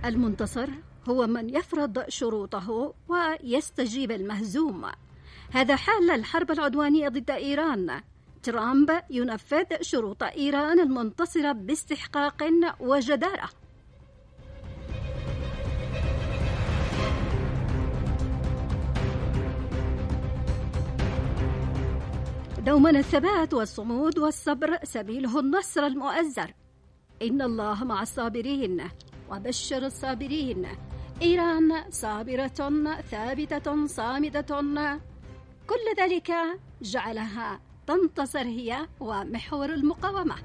المنتصر هو من يفرض شروطه ويستجيب المهزوم. هذا حال الحرب العدوانية ضد إيران. ترامب ينفذ شروط إيران المنتصرة باستحقاق وجدارة. دوما الثبات والصمود والصبر سبيله النصر المؤزر. إن الله مع الصابرين وبشر الصابرين. إيران صابرة ثابتة صامدة، كل ذلك جعلها تنتصر هي ومحور المقاومة.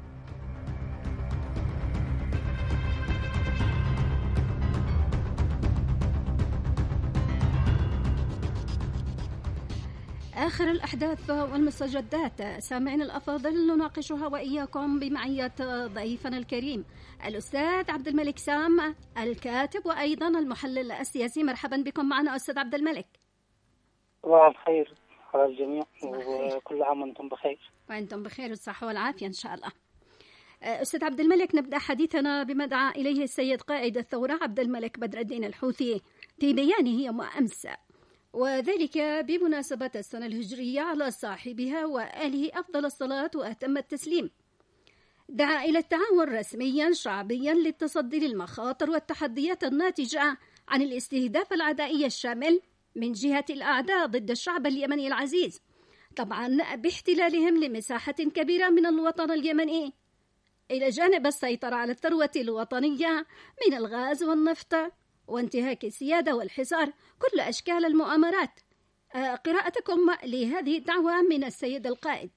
آخر الأحداث والمستجدات سامعين الأفاضل نناقشها وإياكم بمعية ضيفنا الكريم الأستاذ عبد الملك سام، الكاتب وأيضا المحلل السياسي. مرحبا بكم معنا أستاذ عبد الملك. صباح الخير على الجميع وكل عام وأنتم بخير. وأنتم بخير والصحة والعافية إن شاء الله. أستاذ عبد الملك، نبدأ حديثنا بما دعا إليه السيد قائد الثورة عبد الملك بدر الدين الحوثي في بيانه يوم أمس، وذلك بمناسبة السنة الهجرية على صاحبها وآله أفضل الصلاة وأتم التسليم. دعا إلى التعاون رسميا شعبيا للتصدي للمخاطر والتحديات الناتجة عن الاستهداف العدائي الشامل من جهة الأعداء ضد الشعب اليمني العزيز، طبعا باحتلالهم لمساحة كبيرة من الوطن اليمني، إلى جانب السيطرة على الثروة الوطنية من الغاز والنفط وانتهاك السيادة والحصار، كل أشكال المؤامرات. قراءتكم لهذه الدعوة من السيد القائد؟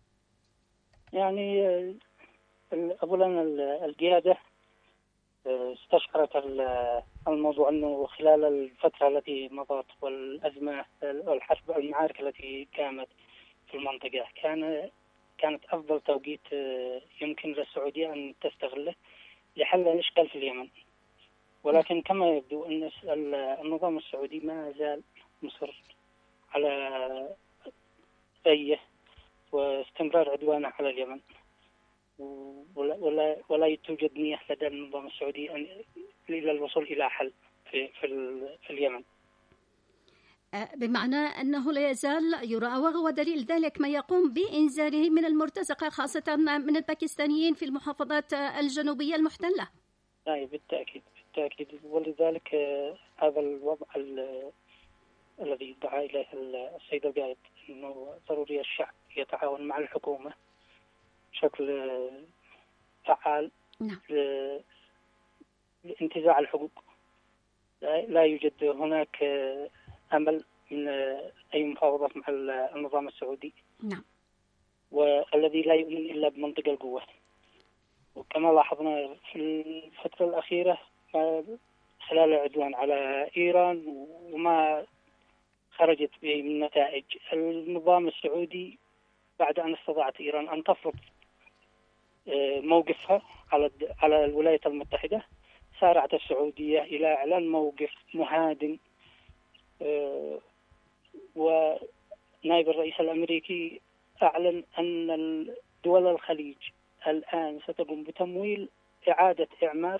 يعني أولا القيادة استشعرت الموضوع أنه خلال الفترة التي مضت والأزمة والحرب المعارك التي قامت في المنطقة كانت أفضل توقيت يمكن للسعودية أن تستغله لحل الإشكال في اليمن. ولكن كما يبدو أن النظام السعودي ما زال مصر على غيه واستمرار عدوانه على اليمن، ولا توجد نية لدى النظام السعودي إلى الوصول إلى حل في اليمن. بمعنى أنه لا يزال يراوغ، ودليل ذلك ما يقوم بإنزاله من المرتزقة خاصة من الباكستانيين في المحافظات الجنوبية المحتلة. أي بالتأكيد. ولذلك هذا الوضع الذي دعا إليه السيد القائد أنه ضروري الشعب يتعاون مع الحكومة بشكل فعال لانتزاع الحقوق. لا يوجد هناك أمل من أي مفاوضات مع النظام السعودي. نعم. والذي لا يؤمن إلا بمنطق القوة. وكما لاحظنا في الفترة الأخيرة خلال العدوان على إيران وما خرجت به من نتائج، النظام السعودي بعد أن استطاعت إيران أن تفرض موقفها على الولايات المتحدة، سارعت السعودية إلى إعلان موقف مهادن. ونائب الرئيس الأمريكي أعلن أن دول الخليج الآن ستقوم بتمويل إعادة إعمار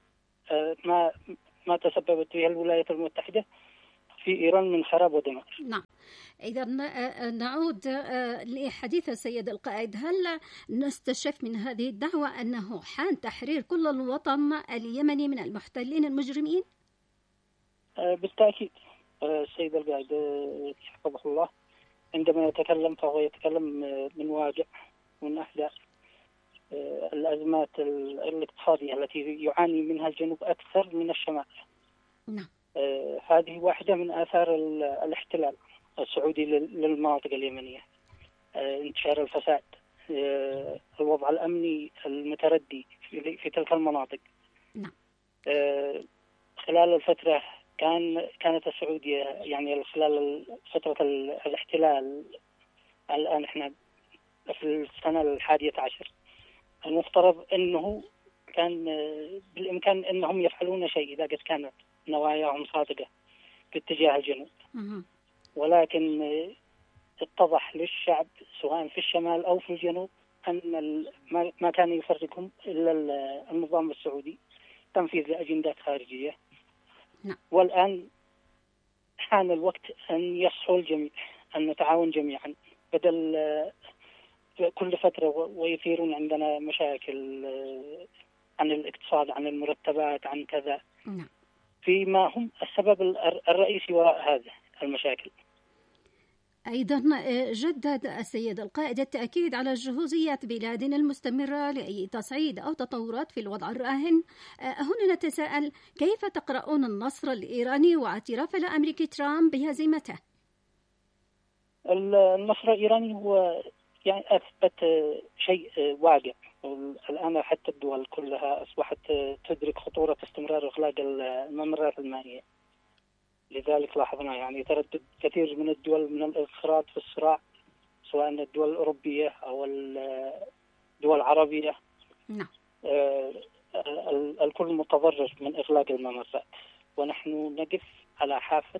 ما تسببت به الولايات المتحدة في إيران من خراب ودمار. نعم. إذا نعود لحديث السيد القائد، هل نستشف من هذه الدعوة أنه حان تحرير كل الوطن اليمني من المحتلين المجرمين؟ بالتأكيد. السيد القائد حفظه الله عندما يتكلم فهو يتكلم من واقع، من أحداث الأزمات الاقتصادية التي يعاني منها الجنوب أكثر من الشمال. نعم. هذه واحدة من آثار الاحتلال السعودي للمناطق اليمنية. انتشار الفساد، الوضع الأمني المتردي في تلك المناطق. نعم. خلال الفترة كانت السعودية يعني خلال فترة الاحتلال، الآن احنا في السنة 11، المفترض أنه كان بالإمكان أنهم يفعلون شيء إذا قد كانت نواياهم صادقة في اتجاه الجنوب. ولكن اتضح للشعب سواء في الشمال أو في الجنوب أن ما كان يفرقهم إلا النظام السعودي تنفيذ لأجندات خارجية. نعم. والآن حان الوقت أن يصحوا الجميع، أن نتعاون جميعا، بدل كل فترة ويثيرون عندنا مشاكل عن الاقتصاد، عن المرتبات، عن كذا. نعم. فيما هم السبب الرئيسي وراء هذا المشاكل. أيضا جدد السيد القائد التأكيد على جهوزية بلادنا المستمرة لأي تصعيد أو تطورات في الوضع الراهن. هنا نتساءل: كيف تقرؤون النصر الإيراني واعتراف الأمريكي ترامب بهزيمته؟ النصر الإيراني هو يعني أثبت شيء واقع. الآن حتى الدول كلها أصبحت تدرك خطورة استمرار إغلاق الممرات المائية. لذلك لاحظنا يعني تردد كثير من الدول من الانخراط في الصراع، سواء الدول الأوروبية أو الدول العربية. نعم. الكل متضرر من إغلاق الممرات، ونحن نقف على حافة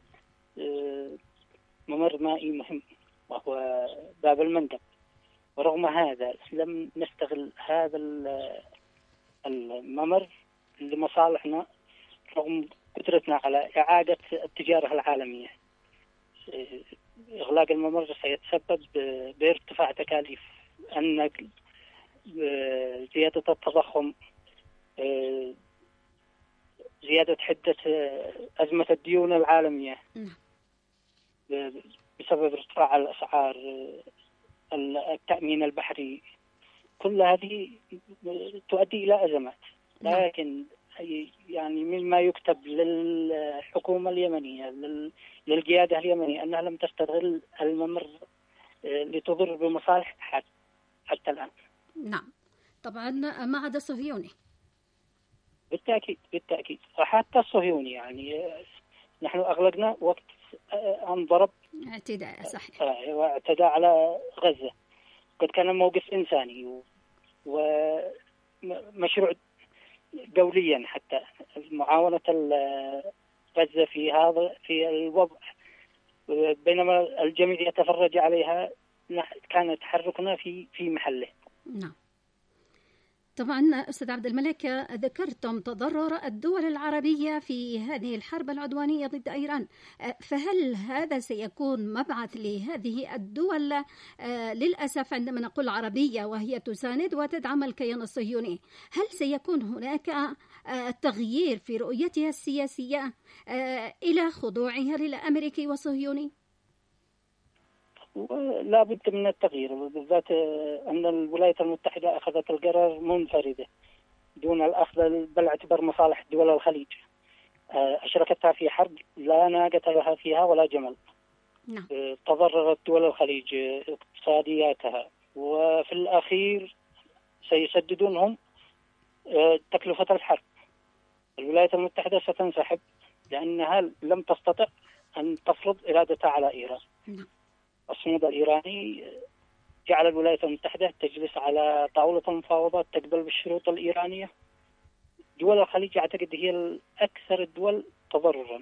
ممر مائي مهم وهو باب المندب. ورغم هذا لم نستغل هذا الممر لمصالحنا، رغم قدرتنا على إعادة التجارة العالمية. إغلاق الممر سيتسبب بارتفاع تكاليف النقل، زيادة التضخم، زيادة حدة أزمة الديون العالمية بسبب ارتفاع الأسعار، التأمين البحري. كل هذه تؤدي إلى أزمات. لكن يعني مما يكتب للحكومة اليمنية، للقيادة اليمنية، أنها لم تستغل الممر لتضر بمصالح حتى الآن. نعم. طبعا ما عدا الصهيوني. بالتأكيد وحتى الصهيوني يعني نحن أغلقنا وقت أن ضرب اعتداء. صحيح. واعتدى على غزة. قد كان موقف إنساني ومشروع دوليا، حتى معاونة غزة في الوضع، بينما الجميع يتفرج عليها، كان تحركنا في محله. نعم. طبعا أستاذ عبد الملك، ذكرتم تضرر الدول العربية في هذه الحرب العدوانية ضد إيران، فهل هذا سيكون مبعث لهذه الدول؟ للأسف عندما نقول عربية وهي تساند وتدعم الكيان الصهيوني، هل سيكون هناك تغيير في رؤيتها السياسية إلى خضوعها للأمريكي والصهيوني؟ لا بد من التغيير، بالذات أن الولايات المتحدة أخذت القرار منفردة دون الأخذ بالاعتبار مصالح دول الخليج. أشركتها في حرب لا ناقة لها فيها ولا جمل. نعم. تضررت دول الخليج اقتصادياتها، وفي الأخير سيسددونهم تكلفة الحرب. الولايات المتحدة ستنسحب لأنها لم تستطع أن تفرض إرادتها على إيران. نعم. الصمود الإيراني جعل الولايات المتحدة تجلس على طاولة المفاوضات تقبل بالشروط الإيرانية. دول الخليج أعتقد هي الأكثر الدول تضررا.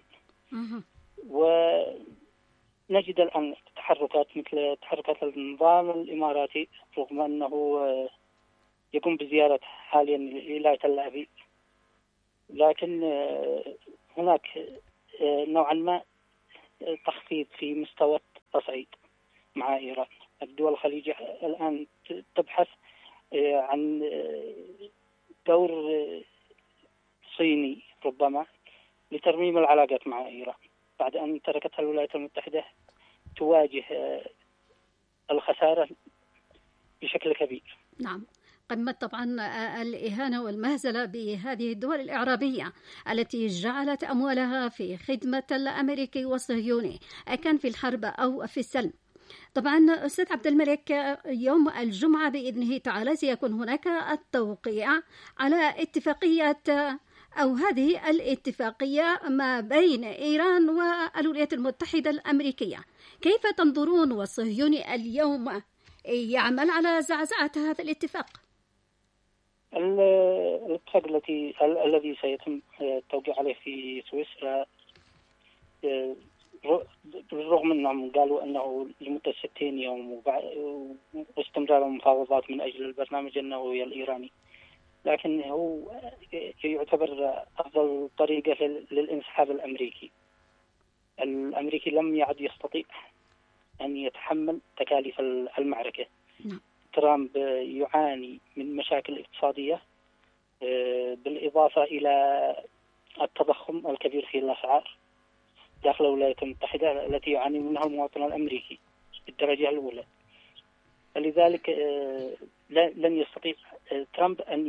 ونجد الآن تحركات مثل تحركات النظام الإماراتي، رغم أنه يقوم بزيارة حاليا إلى تل أبيب، لكن هناك نوعا ما تخفيض في مستوى التصعيد مع إيران. الدول الخليجية الآن تبحث عن دور صيني ربما لترميم العلاقات مع إيران، بعد أن تركتها الولايات المتحدة تواجه الخسارة بشكل كبير. نعم. قمة طبعا الإهانة والمهزلة بهذه الدول الإعرابية التي جعلت أموالها في خدمة الأمريكي والصهيوني، كان في الحرب أو في السلم. طبعا أستاذ عبد الملك، يوم الجمعة بإذنه تعالى سيكون هناك التوقيع على اتفاقية أو هذه الاتفاقية ما بين إيران والولايات المتحدة الأمريكية. كيف تنظرون والصهيوني اليوم يعمل على زعزعة هذا الاتفاق؟ الاتفاق الذي سيتم التوقيع عليه في سويسرا، بالرغم أنهم قالوا أنه لمدة 60 يوم واستمرار المفاوضات من أجل البرنامج النووي الإيراني، لكن هو يعتبر أفضل طريقة للانسحاب الأمريكي. الأمريكي لم يعد يستطيع أن يتحمل تكاليف المعركة. ترامب يعاني من مشاكل اقتصادية، بالإضافة إلى التضخم الكبير في الأسعار داخل الولايات المتحدة التي يعاني منها المواطن الأمريكي بالدرجة الأولى. فلذلك لن يستطيع ترامب أن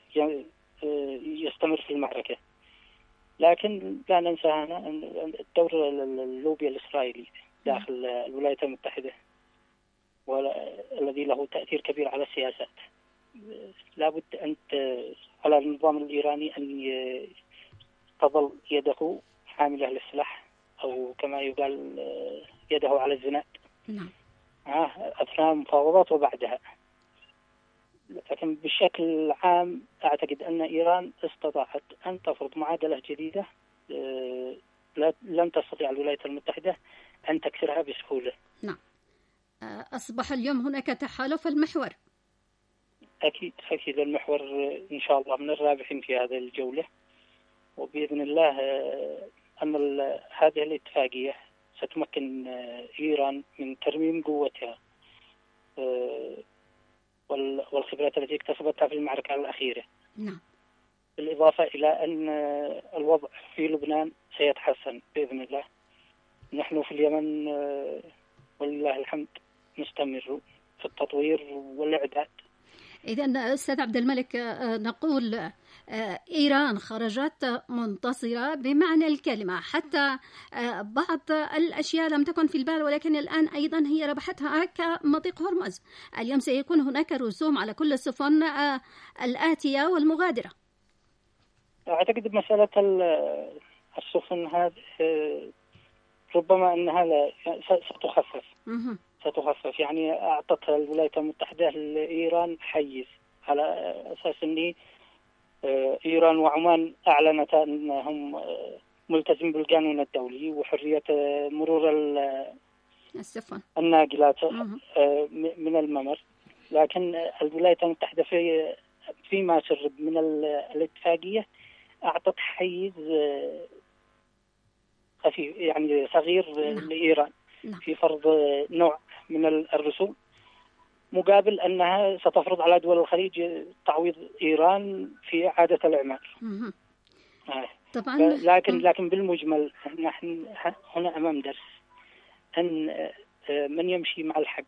يستمر في المعركة. لكن لا ننسى هنا الدور اللوبي الإسرائيلي داخل الولايات المتحدة والذي له تأثير كبير على السياسات. لابد أن على النظام الإيراني أن تظل يده حاملة للسلاح، أو كما يقال يده على الزناد أثناء المفاوضات وبعدها. لكن بشكل عام أعتقد أن إيران استطاعت أن تفرض معادلة جديدة لن تستطيع الولايات المتحدة أن تكسرها بسهولة. نعم. أصبح اليوم هناك تحالف المحور. أكيد المحور إن شاء الله من الرابحين في هذه الجولة، وبإذن الله أن هذه الاتفاقية ستمكن إيران من ترميم قوتها والخبرات التي اكتسبتها في المعركة الأخيرة. نعم. بالإضافة إلى أن الوضع في لبنان سيتحسن بإذن الله. نحن في اليمن ولله الحمد نستمر في التطوير والإعداد. إذن أستاذ عبد الملك نقول إيران خرجت منتصرة بمعنى الكلمة، حتى بعض الأشياء لم تكن في البال، ولكن الآن أيضا هي ربحتها كمضيق هرمز. اليوم سيكون هناك رسوم على كل السفن الآتية والمغادرة. أعتقد مسألة السفن هذه ربما أنها ستخفف. يعني أعطت الولايات المتحدة لإيران حيز، على أساس أن إيران وعمان أعلنت أنهم ملتزم بالقانون الدولي وحرية مرور السفن الناقلات من الممر. لكن الولايات المتحدة فيما سرب من الاتفاقية أعطت حيز خفيف يعني صغير لإيران في فرض نوع من الرسوم، مقابل أنها ستفرض على دول الخليج تعويض إيران في إعادة الإعمار. طبعا. لكن بالمجمل نحن هنا أمام درس أن من يمشي مع الحق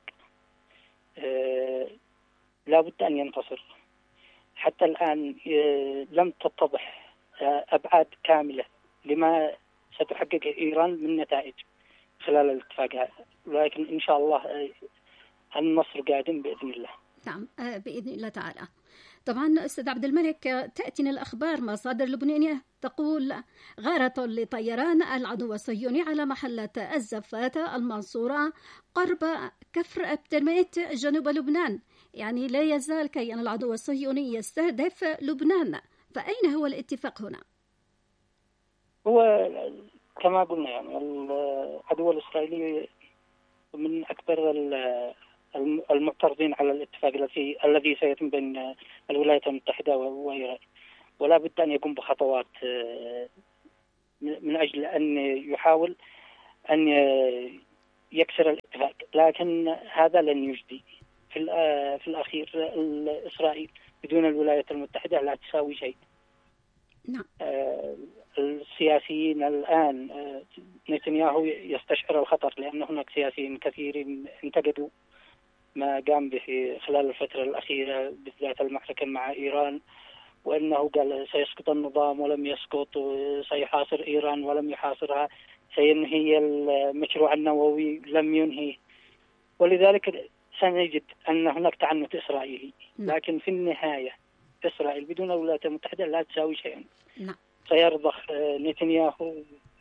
لابد أن ينتصر. حتى الآن لم تتضح أبعاد كاملة لما ستحقق إيران من نتائج خلال الاتفاق، لكن إن شاء الله النصر قادم بإذن الله. نعم بإذن الله تعالى. طبعا أستاذ عبد الملك، تأتينا الأخبار مصادر لبنانية تقول غارة لطيران العدو الصهيوني على محلة الزفات المنصورة قرب كفر أبترميت جنوب لبنان. يعني لا يزال كيان العدو الصهيوني يستهدف لبنان، فأين هو الاتفاق هنا؟ هو كما قلنا يعني العدو الإسرائيلي من أكبر المعترضين على الاتفاق الذي سيتم بين الولايات المتحدة وإيران، ولا بد أن يقوم بخطوات من أجل أن يحاول أن يكسر الاتفاق، لكن هذا لن يجدي. في الأخير إسرائيل بدون الولايات المتحدة لا تساوي شيء. نعم. السياسيين الآن نتنياهو يستشعر الخطر، لأن هناك سياسيين كثيرين انتقدوا ما قام به خلال الفترة الأخيرة بالذات المعركة مع إيران، وأنه قال سيسقط النظام ولم يسقط، سيحاصر إيران ولم يحاصرها، سينهي المشروع النووي لم ينهي. ولذلك سنجد أن هناك تعنت إسرائيلي، لكن في النهاية إسرائيل بدون الولايات المتحدة لا تساوي شيئا. سيرضخ نتنياهو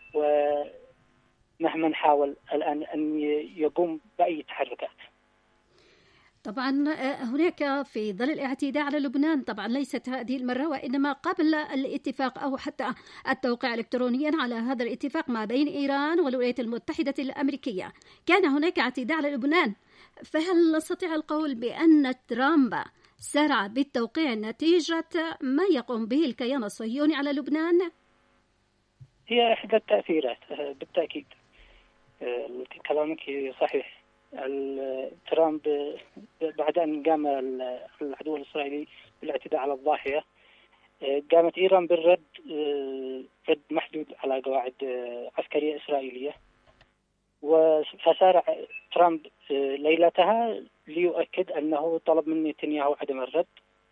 ومهما حاول الآن أن يقوم بأي تحركات. طبعا هناك في ظل الاعتداء على لبنان، طبعا ليست هذه المرة وإنما قبل الاتفاق أو حتى التوقيع إلكترونيا على هذا الاتفاق ما بين إيران والولايات المتحدة الأمريكية كان هناك اعتداء على لبنان. فهل نستطيع القول بأن ترامب سارع بالتوقيع نتيجة ما يقوم به الكيان الصهيوني على لبنان؟ هي إحدى التأثيرات بالتأكيد. كلامك صحيح. ترامب بعد أن قام العدو الإسرائيلي بالاعتداء على الضاحية، قامت إيران بالرد، رد محدود على قواعد عسكرية إسرائيلية، فسارع ترامب ليلتها ليؤكد أنه طلب من نتنياهو عدم الرد،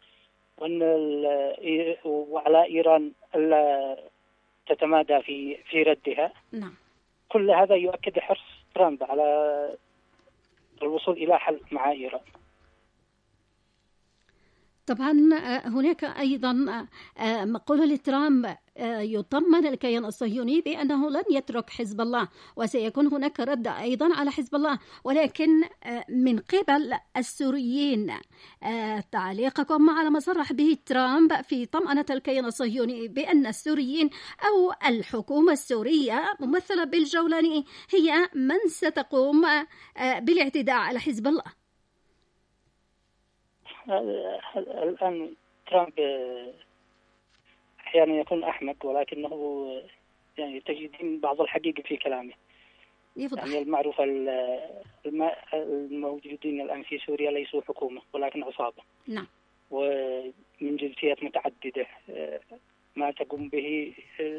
وعلى إيران ألا تتمادى في ردها. نعم. كل هذا يؤكد حرص ترامب على الوصول إلى حل مع إيران. طبعا هناك أيضا مقولة لترامب يطمن الكيان الصهيوني بأنه لن يترك حزب الله، وسيكون هناك رد أيضا على حزب الله، ولكن من قبل السوريين تعليقكم على ما صرح به ترامب في طمأنة الكيان الصهيوني بأن السوريين أو الحكومة السورية ممثلة بالجولاني هي من ستقوم بالاعتداء على حزب الله. الآن ترامب أحيانا يكون أحمق، ولكنه يعني تجدين بعض الحقيقة في كلامه. يعني المعروف الموجودين الآن في سوريا ليسوا حكومة ولكن عصابة. نعم. ومن جنسيات متعددة. ما تقوم به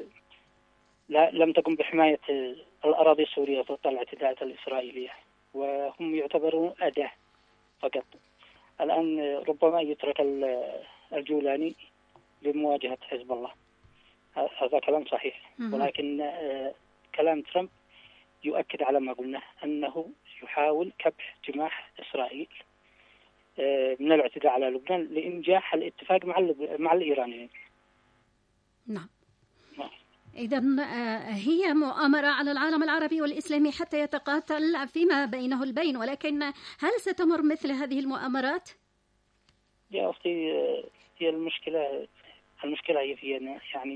لم تقم بحماية الأراضي السورية ضد الاعتداءات الإسرائيلية، وهم يعتبرون أداة فقط. الآن ربما يترك الجولاني لمواجهة حزب الله، هذا كلام صحيح. ولكن كلام ترامب يؤكد على ما قلنا، أنه يحاول كبح جماح إسرائيل من الاعتداء على لبنان لإنجاح الاتفاق مع الإيرانيين. نعم. إذن هي مؤامرة على العالم العربي والإسلامي حتى يتقاتل فيما بينه البين، ولكن هل ستمر مثل هذه المؤامرات؟ يا أختي، هي المشكلة هي في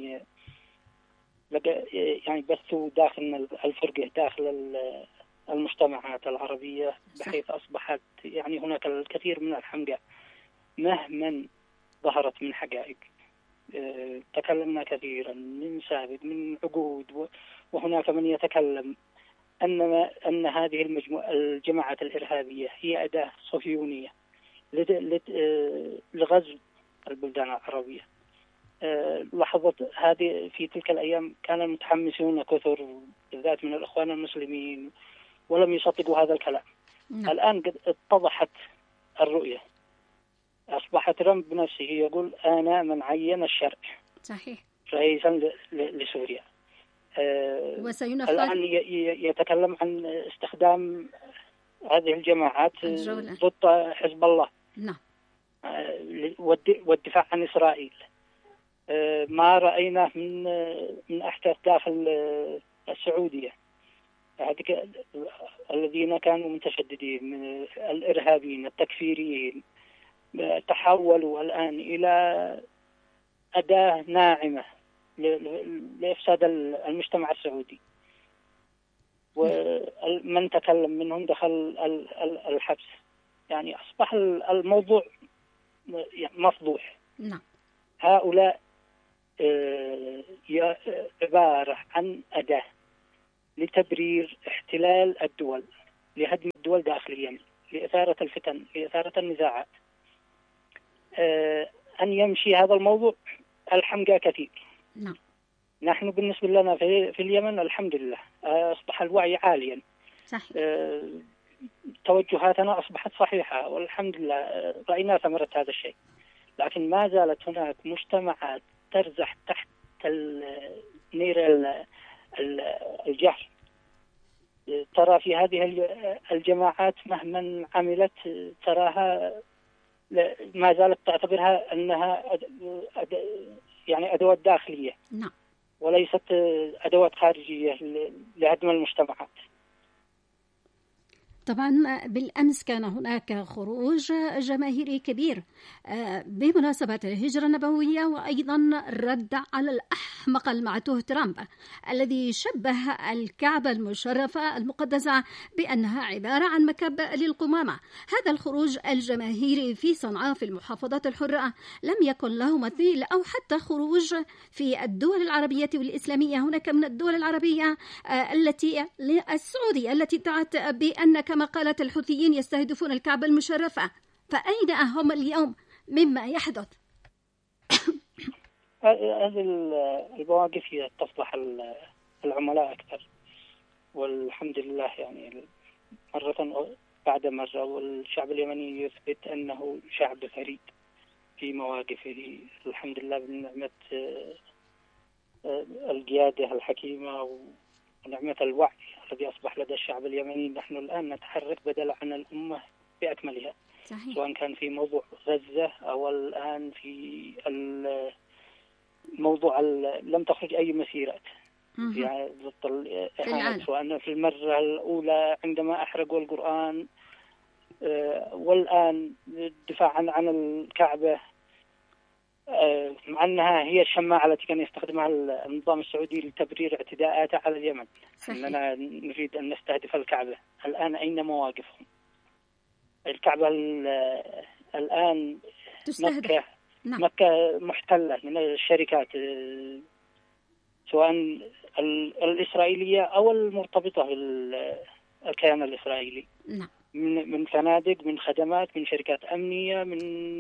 يعني بثوا داخل الفرقة داخل المجتمعات العربية، بحيث أصبحت يعني هناك الكثير من الحمقى مهما ظهرت من حقائق. تكلمنا كثيرا من سابق من عقود، وهناك من يتكلم أن هذه الجماعات الإرهابية هي أداة صهيونية لغزو البلدان العربية. لاحظت هذه في تلك الأيام كان المتحمسون كثر بالذات من الإخوان المسلمين ولم يصدقوا هذا الكلام. الآن قد اتضحت الرؤية، أصبح ترامب بنفسه يقول أنا من عين الشرع صحيح رئيسا لسوريا. الآن يتكلم عن استخدام هذه الجماعات ضد حزب الله. نعم. والدفاع عن إسرائيل. ما رأيناه من أحداث داخل السعودية، الذين كانوا متشددين من الإرهابيين التكفيريين تحولوا الآن إلى أداة ناعمة لإفساد المجتمع السعودي، ومن تكلم منهم دخل الحبس. يعني أصبح الموضوع مفضوح. نعم. هؤلاء عبارة عن أداة لتبرير احتلال الدول، لهدم الدول داخل اليمن، لإثارة الفتن، لإثارة النزاعات. أن يمشي هذا الموضوع الحمقى كثير. نعم. نحن بالنسبة لنا في اليمن الحمد لله أصبح الوعي عاليا. صحيح. توجهاتنا أصبحت صحيحة والحمد لله رأينا ثمرة هذا الشيء، لكن ما زالت هناك مجتمعات ترزح تحت نير الجهل. ترى في هذه الجماعات مهما عملت تراها ما زالت تعتبرها أنها يعني أدوات داخلية. نعم. وليست أدوات خارجية لهدم المجتمعات. طبعا بالأمس كان هناك خروج جماهيري كبير بمناسبة الهجرة النبوية، وأيضا الرد على الأحمق المعتوه ترامب الذي شبه الكعبة المشرفة المقدسة بأنها عبارة عن مكب للقمامة. هذا الخروج الجماهيري في صنعاء في المحافظات الحرة لم يكن له مثيل، أو حتى خروج في الدول العربية والإسلامية. هناك من الدول العربية السعودية التي ادعت بأن كما قالت الحوثيين يستهدفون الكعبة المشرفة. فأين هم اليوم مما يحدث؟ هذه المواقف هي تفضح العملاء أكثر، والحمد لله يعني مرة بعد مرة، والشعب اليمني يثبت أنه شعب فريد في مواقفه، الحمد لله، بنعمة القيادة الحكيمة ونعمة الوعي الذي أصبح لدى الشعب اليمني. نحن الآن نتحرك بدل عن الأمة بأكملها. صحيح. سواء كان في موضوع غزة أو الآن في الموضوع لم تخرج أي مسيرات يعني ضد الإهانة، سواء في المرة الأولى عندما أحرقوا القرآن، والآن الدفاع عن الكعبة، مع أنها هي الشماعة التي كان يستخدمها النظام السعودي لتبرير اعتداءاته على اليمن. أننا نريد أن نستهدف الكعبة. الآن أين مواقفهم؟ الكعبة الآن تستهدف. مكة محتلة من الشركات، سواء الإسرائيلية أو المرتبطة بالكيان الإسرائيلي. نعم. من فنادق، من خدمات، من شركات أمنية، من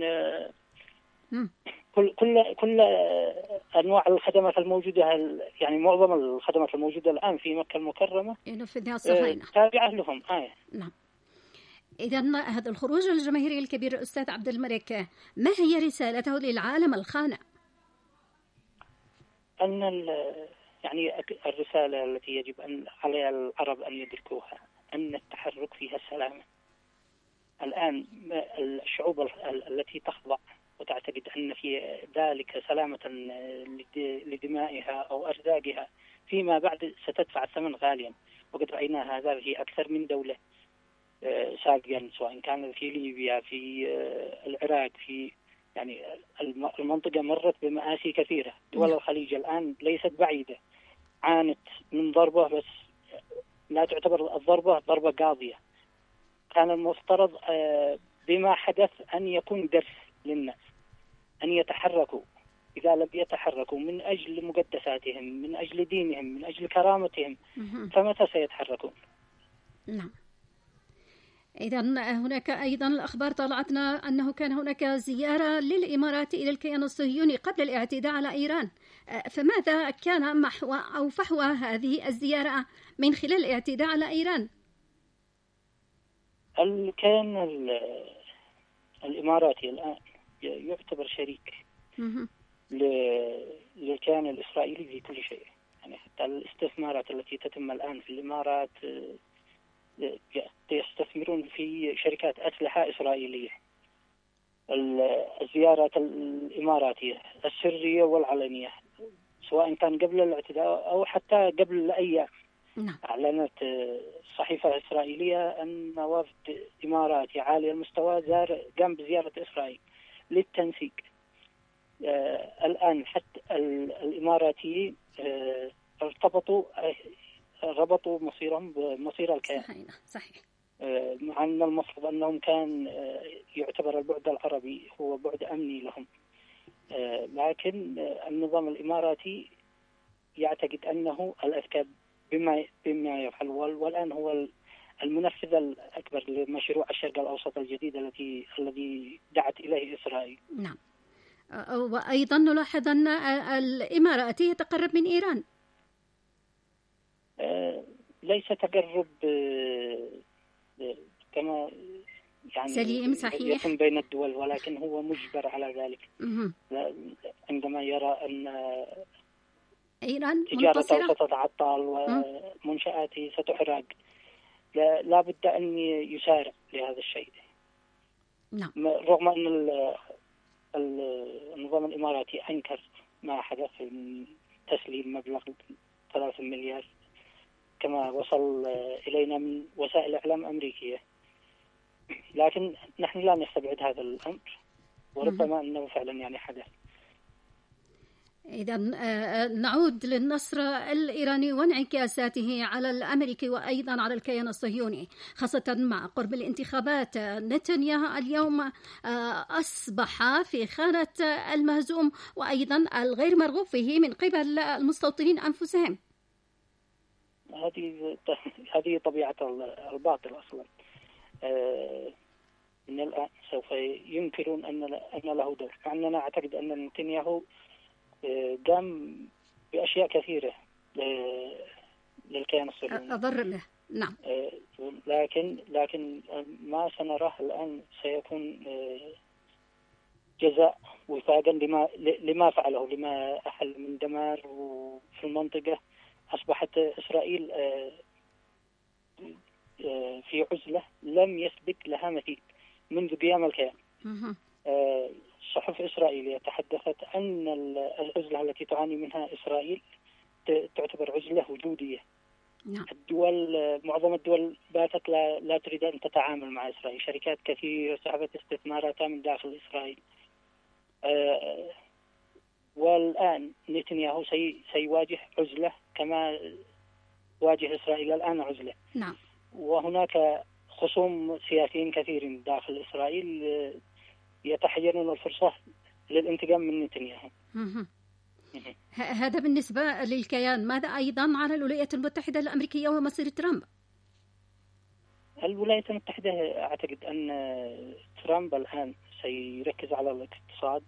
كل أنواع الخدمات الموجودة، يعني معظم الخدمات الموجودة الآن في مكة المكرمة ينفذها الصهاينة، تابعة لهم. نعم. إذن هذا الخروج الجماهيري الكبير أستاذ عبد الملك، ما هي رسالته للعالم الخانع؟ أن يعني الرسالة التي يجب أن على العرب أن يدركوها أن التحرك فيها السلامة. الآن الشعوب التي تخضع وتعتقد أن في ذلك سلامة لدمائها أو أرزاقها فيما بعد ستدفع الثمن غاليا، وقد رأينا هذا في أكثر من دولة سابقا، سواء كان في ليبيا، في العراق، في يعني المنطقة مرت بمآسي كثيرة. دول الخليج الآن ليست بعيدة، عانت من ضربة، بس لا تعتبر الضربة ضربة قاضية. كان المفترض بما حدث أن يكون درس للناس أن يتحركوا. إذا لم يتحركوا من أجل مقدساتهم، من أجل دينهم، من أجل كرامتهم، فمتى سيتحركون؟ نعم. إذن هناك أيضا الأخبار طلعتنا أنه كان هناك زيارة للإمارات إلى الكيان الصهيوني قبل الاعتداء على إيران، فماذا كان محور أو فحوى هذه الزيارة من خلال الاعتداء على إيران؟ الكيان الإماراتي الآن يعتبر شريك للكيان الإسرائيلي في كل شيء، يعني حتى الاستثمارات التي تتم الآن في الإمارات يستثمرون في شركات أسلحة إسرائيلية. الزيارات الإماراتية السرية والعلنية، سواء كان قبل الاعتداء أو حتى قبل أيام، أعلنت صحيفة إسرائيلية أن وفد إماراتي عالي المستوى قام بزيارة إسرائيل للتنسيق. الآن حتى الإماراتيين ربطوا مصيرهم بمصير الكيان. صحيح. مع أن المفروض أنهم كان يعتبر البعد العربي هو بعد أمني لهم، لكن النظام الإماراتي يعتقد أنه الأذكى بما يفعل، والآن هو المنفذ الأكبر لمشروع الشرق الأوسط الجديد الذي دعت إليه إسرائيل. نعم. وأيضا نلاحظ أن الإمارات يتقرب من إيران. ليس تقرب كما يعني سليم، صحيح، يكون بين الدول، ولكن هو مجبر على ذلك. عندما يرى أن إيران تجارته ستتعطل ومنشآته ستحرق، لا بد أن يسارع لهذا الشيء. نعم. رغم أن النظام الإماراتي أنكر ما حدث من تسليم مبلغ 3 مليار كما وصل إلينا من وسائل إعلام أمريكية، لكن نحن لا نستبعد هذا الأمر، وربما أنه فعلا يعني حدث. إذا نعود للنصر الإيراني وانعكاساته على الأمريكي وأيضا على الكيان الصهيوني، خاصة مع قرب الانتخابات. نتنياهو اليوم أصبح في خانة المهزوم وأيضا الغير مرغوب فيه من قبل المستوطنين أنفسهم. هذه طبيعة الباطل أصلا. من الآن سوف ينكرون أن له دور، مع أننا أعتقد أن نتنياهو قام بأشياء كثيرة للكيان الصهيوني أضر به. نعم. لكن ما سنراه الآن سيكون جزاء وفاقا لما فعله، لما أحل من دمار في المنطقة. أصبحت إسرائيل في عزلة لم يسبق لها مثيل منذ قيام الكيان. صحف إسرائيلية تحدثت أن العزلة التي تعاني منها إسرائيل تعتبر عزلة وجودية. معظم الدول باتت لا تريد أن تتعامل مع إسرائيل. شركات كثيرة سحبت استثماراتها من داخل إسرائيل. والآن نتنياهو سيواجه عزلة كما واجه إسرائيل الآن عزلة. نعم. وهناك خصوم سياسيين كثيرين داخل إسرائيل يتحينون الفرصة للانتقام من نتنياهو. هذا بالنسبة للكيان. ماذا أيضا على الولايات المتحدة الأمريكية ومصير ترامب؟ الولايات المتحدة أعتقد أن ترامب الآن سيركز على الاقتصاد.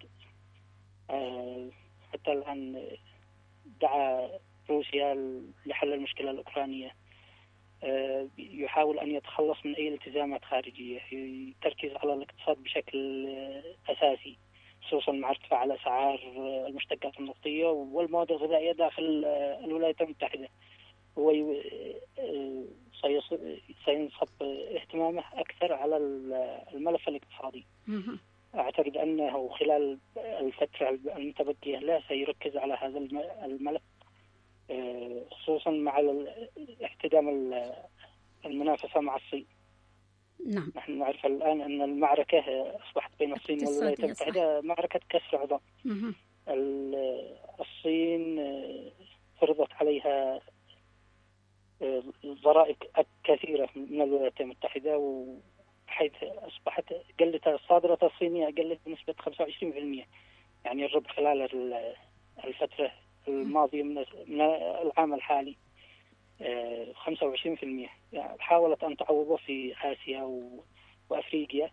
حتى الآن دعا روسيا لحل المشكلة الأوكرانية. يحاول أن يتخلص من أي التزامات خارجية، تركيز على الاقتصاد بشكل أساسي، خصوصا مع ارتفاع الأسعار المشتقات النفطية والمواد الغذائية داخل الولايات المتحدة. هو سينصب اهتمامه أكثر على الملف الاقتصادي. أعتقد أنه خلال الفترة المتبقية له سيركز على هذا الملف، خصوصا مع احتدام المنافسة مع الصين. نعم. نحن نعرف الآن أن المعركة أصبحت بين الصين والولايات المتحدة معركة كسر عظام. الصين فرضت عليها ضرائب كثيرة من الولايات المتحدة، وحيث أصبحت قلت الصادرات الصينية قلت بنسبة 25%، يعني الربع خلال الفترة الماضية من العام الحالي 25%. يعني حاولت أن تعوضه في آسيا وأفريقيا.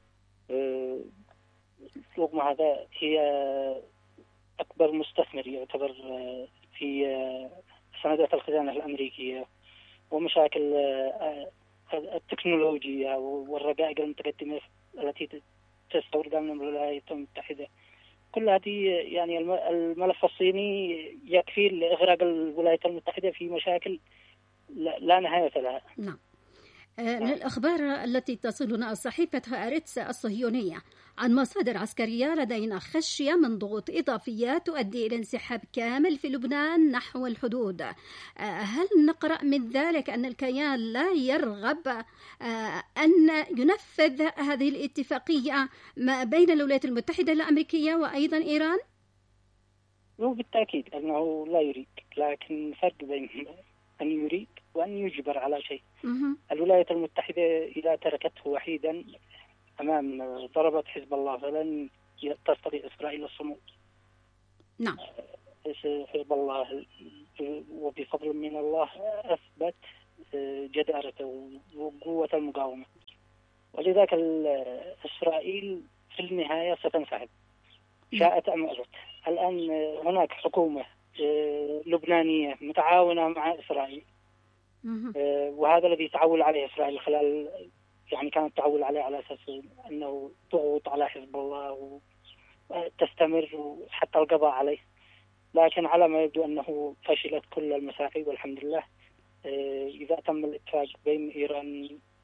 رغم هذا هي أكبر مستثمر يعتبر في سندات الخزانة الأمريكية، ومشاكل التكنولوجيا والرقائق المتقدمة التي تستوردها من الولايات المتحدة. كل هذه يعني الملف الصيني يكفي لإغراق الولايات المتحدة في مشاكل لا نهاية لها. نعم. من الأخبار التي تصلنا صحيفة هآرتس الصهيونية عن مصادر عسكرية لدينا خشية من ضغوط إضافية تؤدي إلى انسحاب كامل في لبنان نحو الحدود. هل نقرأ من ذلك أن الكيان لا يرغب أن ينفذ هذه الاتفاقية ما بين الولايات المتحدة الأمريكية وأيضا إيران؟ بالتأكيد أنه لا يريد، لكن فرق بين أن يريد وأن يجبر على شيء. الولايات المتحدة إذا تركته وحيدا أمام ضربة حزب الله فلن تستطيع إسرائيل الصمود. نعم. حزب الله وبفضل من الله أثبت جدارته وقوة المقاومة، ولذلك إسرائيل في النهاية ستنسحب شاءت أم أبت. الآن هناك حكومة لبنانية متعاونة مع إسرائيل، وهذا الذي تعول عليه إسرائيل خلال يعني كانت تعول عليه على أساس أنه تضغط على حزب الله وتستمر حتى القضاء عليه. لكن على ما يبدو أنه فشلت كل المساعي، والحمد لله. إذا تم الاتفاق بين إيران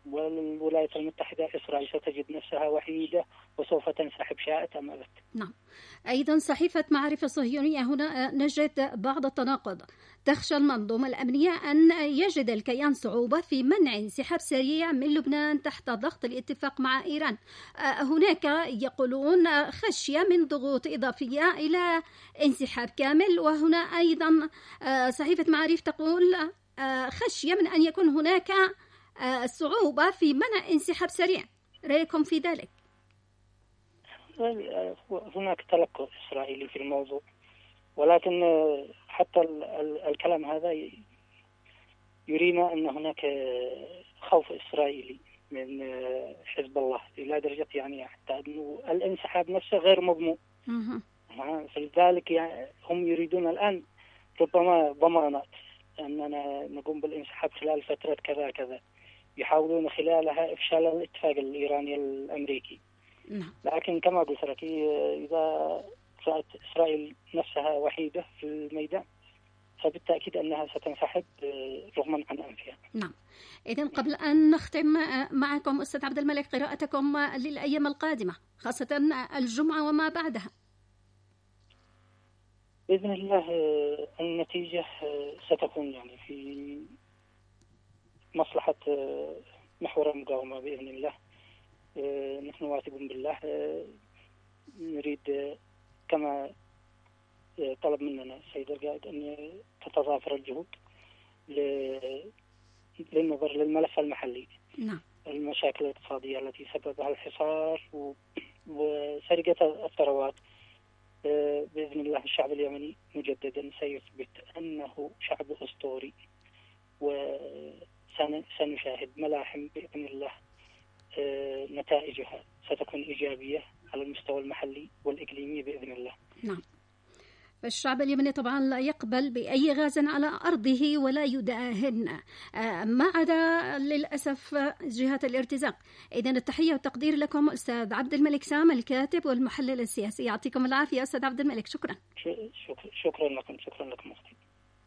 والولايات المتحدة إسرائيل ستجد نفسها وحيدة وسوف تنسحب شاءت أم أبت. نعم. أيضا صحيفة معرفة الصهيونية هنا نجد بعض التناقض. تخشى المنظومة الأمنية أن يجد الكيان صعوبة في منع انسحاب سريع من لبنان تحت ضغط الاتفاق مع إيران. هناك يقولون خشية من ضغوط إضافية إلى انسحاب كامل، وهنا أيضا صحيفة معارف تقول خشية من أن يكون هناك صعوبة في منع انسحاب سريع. رأيكم في ذلك؟ هناك تلكؤ إسرائيلي في الموضوع، ولكن حتى الكلام هذا يرينا أن هناك خوف إسرائيلي من حزب الله إلى درجة يعني حتى أنه الانسحاب نفسه غير مضمون. فلذلك يعني هم يريدون الآن ربما ضمانات أننا نقوم بالانسحاب خلال فترة كذا كذا، يحاولون خلالها إفشال الاتفاق الإيراني الأمريكي. لكن كما قلت لك إذا رأت إسرائيل نفسها وحيدة في الميدان فبالتأكيد أنها ستنسحب رغما عن أنفها. نعم. إذن قبل أن نختم معكم أستاذ عبد الملك، قراءتكم للأيام القادمة خاصة الجمعة وما بعدها؟ بإذن الله النتيجة ستكون يعني في مصلحة محور المقاومة بإذن الله. نحن واثقون بالله، نريد كما طلب مننا السيد القائد أن تتضافر الجهود للنظر للملف المحلي. نعم. المشاكل الاقتصادية التي سببها الحصار وسرقة الثروات. بإذن الله الشعب اليمني مجددا سيثبت أنه شعب أسطوري، وسنشاهد ملاحم بإذن الله نتائجها ستكون إيجابية على المستوى المحلي والإقليمي بإذن الله. نعم. فالشعب اليمني طبعا لا يقبل بأي غاز على أرضه ولا يداهن، ما عدا للأسف جهات الارتزاق. إذن التحية والتقدير لكم أستاذ عبد الملك سام، الكاتب والمحلل السياسي. يعطيكم العافية أستاذ عبد الملك. شكرا. شكرا لكم. شكرا لكم أختي.